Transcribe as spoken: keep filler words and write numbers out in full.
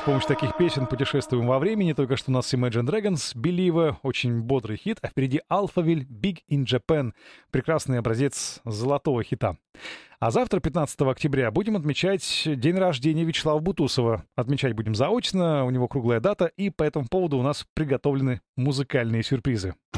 помощью таких песен путешествуем во времени. Только что у нас Imagine Dragons, Believer, очень бодрый хит, а впереди Alphaville, Big in Japan, прекрасный образец золотого хита. А завтра, пятнадцатого октября, будем отмечать день рождения Вячеслава Бутусова. Отмечать будем заочно, у него круглая дата, и по этому поводу у нас приготовлены музыкальные сюрпризы.